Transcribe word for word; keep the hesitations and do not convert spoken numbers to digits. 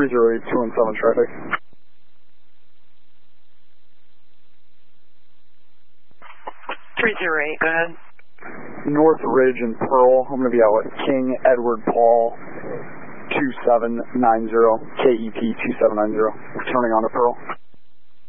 three zero eight, two one seven traffic. three zero eight, go ahead. North Ridge and Pearl. I'm going to be out with King Edward Paul two seven nine zero, K E P two seven nine zero. Returning on to Pearl.